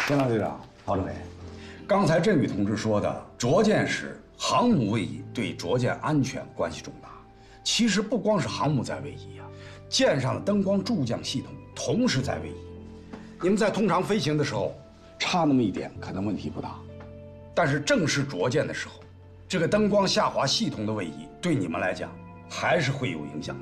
监察队长，郝政委，刚才振宇同志说的涿舰时航母位移对涿舰安全关系重大，其实不光是航母在位移呀，舰上的灯光助降系统同时在位移。你们在通常飞行的时候，差那么一点可能问题不大，但是正式涿舰的时候，这个灯光下滑系统的位移对你们来讲还是会有影响的。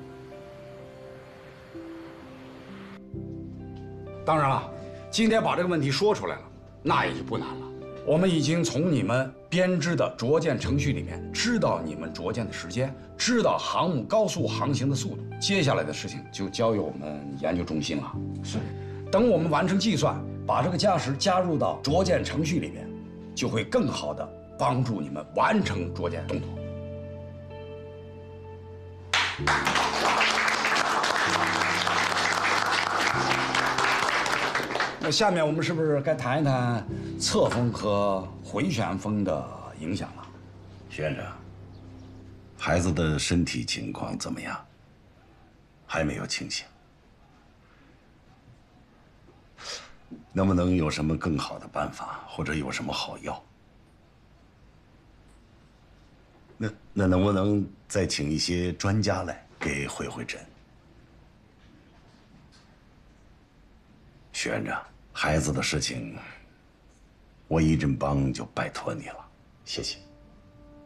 当然了，今天把这个问题说出来了，那也就不难了。我们已经从你们编织的涿舰程序里面知道你们涿舰的时间，知道航母高速航行的速度。接下来的事情就交由我们研究中心了。是，等我们完成计算，把这个加时加入到涿舰程序里面，就会更好的帮助你们完成涿舰动作。那下面我们是不是该谈一谈侧风和回旋风的影响了？ 徐院长，孩子的身体情况怎么样？还没有清醒，能不能有什么更好的办法，或者有什么好药？那能不能再请一些专家来给会诊？徐院长。孩子的事情，我一振邦就拜托你了，谢谢。